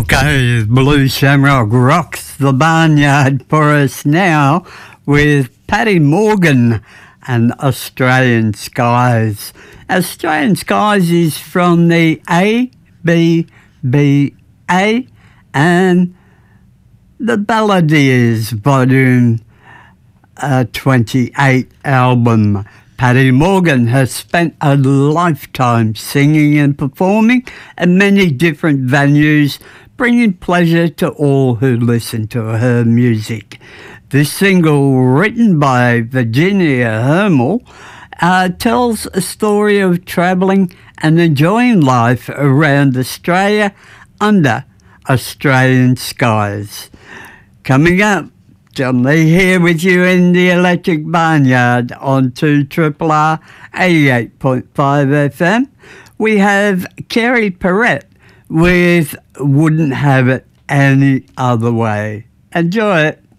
Okay, Blue Shamrock rocks the barnyard for us now with Paddy Morgan and Australian Skies. Australian Skies is from the ABBA and the Balladeers Volume 28 album. Paddy Morgan has spent a lifetime singing and performing at many different venues, bringing pleasure to all who listen to her music. This single, written by Virginia Hermel, tells a story of travelling and enjoying life around Australia under Australian skies. Coming up, John Lee here with you in the Electric Barnyard on 2RRR 88.5 FM. We have Kerry Perrett with Wouldn't Have It Any Other Way. Enjoy it.